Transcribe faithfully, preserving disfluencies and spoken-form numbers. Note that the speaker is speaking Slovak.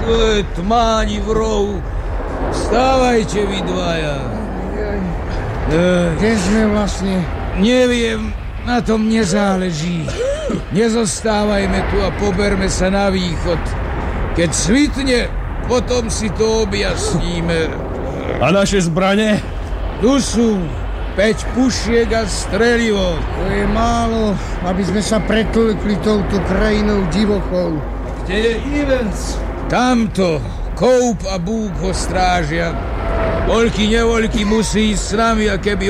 svoje tmáni v rohu. Vstávajte vy dvaja. Kde sme vlastne? Neviem, na tom nezáleží. Nezostávajme tu a poberme sa na východ. Keď svitne, potom si to objasníme. A naše zbrane? Tu sú päť pušiek a strelivo. To je málo, aby sme sa pretlkli touto krajinou divochou. Kde je Ivens? Tamto. Koup a Búk ho strážia. Voľky nevoľky musí ísť s nami, a keby